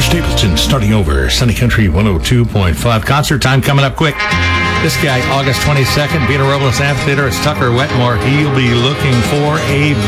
Stapleton starting over. Sunny Country 102.5. Concert time coming up quick. This guy, August 22nd, Vita Robles Amphitheater. It's Tucker Wetmore. He'll be looking for a